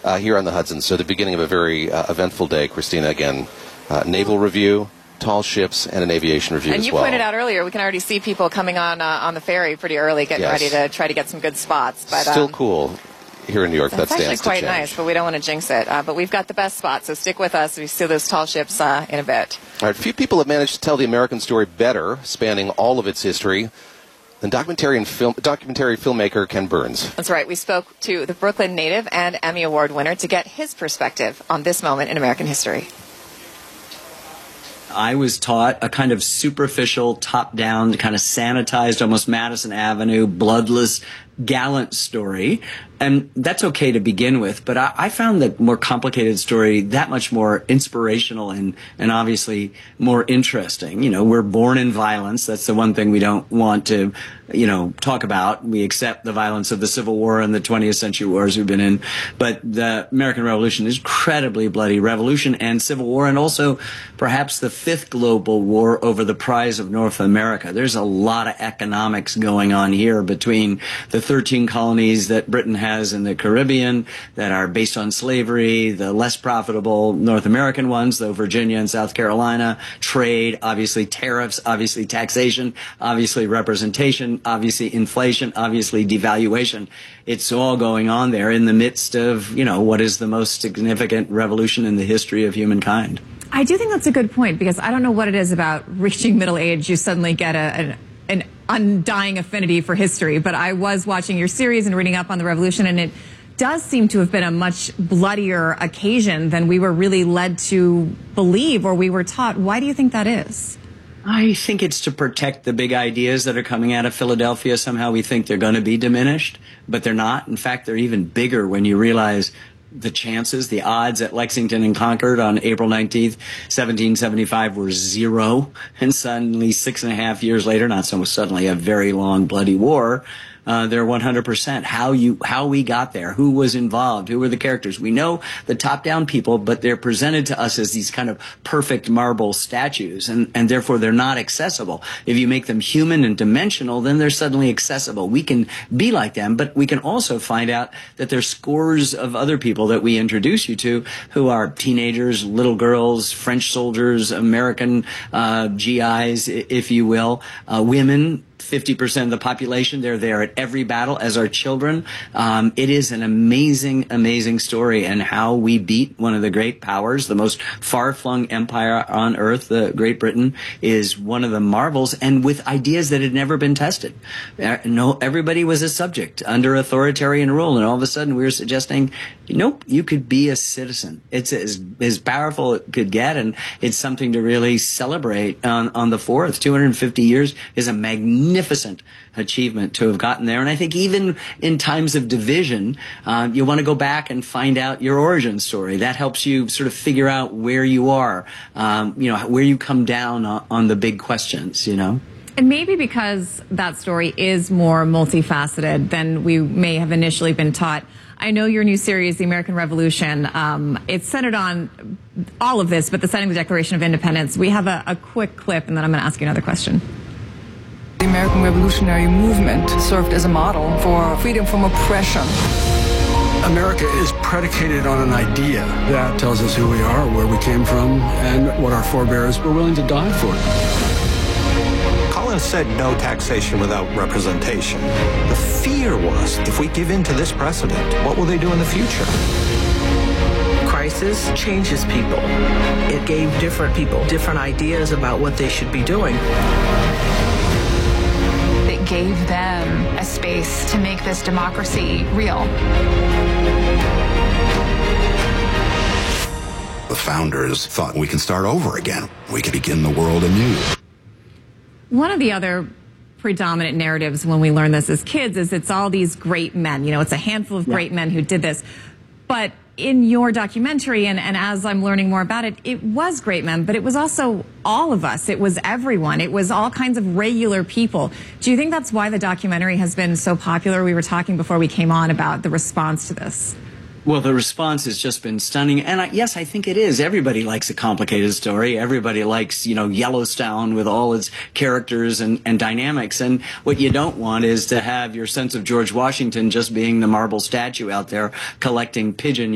here on the Hudson. So the beginning of a very eventful day, Christina, again. Naval review, tall ships, and an aviation review as well. And you pointed out earlier, we can already see people coming on the ferry pretty early, getting ready to try to get some good spots. But, still cool here in New York. That's actually quite nice, but we don't want to jinx it. But we've got the best spots, so stick with us. We see those tall ships in a bit. All right, few people have managed to tell the American story better, spanning all of its history, than documentary filmmaker Ken Burns. That's right. We spoke to the Brooklyn native and Emmy Award winner to get his perspective on this moment in American history. I was taught a kind of superficial, top-down, kind of sanitized, almost Madison Avenue, bloodless, gallant story. And that's okay to begin with, but I found the more complicated story that much more inspirational and obviously more interesting. You know, we're born in violence. That's the one thing we don't want to, talk about. We accept the violence of the Civil War and the 20th century wars we've been in. But the American Revolution is incredibly bloody revolution and Civil War, and also perhaps the fifth global war over the prize of North America. There's a lot of economics going on here between the 13 colonies that Britain has in the Caribbean that are based on slavery, the less profitable North American ones, though Virginia and South Carolina, trade, obviously tariffs, obviously taxation, obviously representation, obviously inflation, obviously devaluation. It's all going on there in the midst of, what is the most significant revolution in the history of humankind. I do think that's a good point, because I don't know what it is about reaching middle age. You suddenly get an undying affinity for history. But I was watching your series and reading up on the revolution, and it does seem to have been a much bloodier occasion than we were really led to believe or we were taught. Why do you think that is? I think it's to protect the big ideas that are coming out of Philadelphia. Somehow we think they're going to be diminished, but they're not. In fact, they're even bigger when you realize the chances, the odds at Lexington and Concord on April 19th, 1775 were 0. And suddenly, 6.5 years later, not so much suddenly, a very long bloody war, they're 100%. How we got there, who was involved, who were the characters. We know the top-down people, but they're presented to us as these kind of perfect marble statues, and therefore they're not accessible. If you make them human and dimensional, then they're suddenly accessible. We can be like them, but we can also find out that there's scores of other people that we introduce you to who are teenagers, little girls, French soldiers, American GIs, if you will, women. 50% of the population, they're there at every battle as our children. It is an amazing, amazing story, and how we beat one of the great powers, the most far-flung empire on earth, the Great Britain, is one of the marvels, and with ideas that had never been tested. Everybody was a subject under authoritarian rule, and all of a sudden we were suggesting, nope, you could be a citizen. It's as powerful as it could get, and it's something to really celebrate on the 4th. 250 years is a magnificent achievement to have gotten there. And I think even in times of division, you want to go back and find out your origin story. That helps you sort of figure out where you are, where you come down on the big questions, And maybe because that story is more multifaceted than we may have initially been taught. I know your new series, The American Revolution, it's centered on all of this, but the signing of the Declaration of Independence. We have a quick clip, and then I'm going to ask you another question. The American Revolutionary Movement served as a model for freedom from oppression. America is predicated on an idea that tells us who we are, where we came from, and what our forebears were willing to die for. Collins said no taxation without representation. The fear was, if we give in to this precedent, what will they do in the future? Crisis changes people. It gave different people different ideas about what they should be doing. It gave them a space to make this democracy real. The founders thought we can start over again. We can begin the world anew. One of the other predominant narratives when we learn this as kids is it's all these great men. It's a handful of great men who did this. But in your documentary, and as I'm learning more about it, it was great men, but it was also all of us. It was everyone. It was all kinds of regular people. Do you think that's why the documentary has been so popular? We were talking before we came on about the response to this. Well, the response has just been stunning. And yes, I think it is. Everybody likes a complicated story. Everybody likes, Yellowstone with all its characters and dynamics. And what you don't want is to have your sense of George Washington just being the marble statue out there collecting pigeon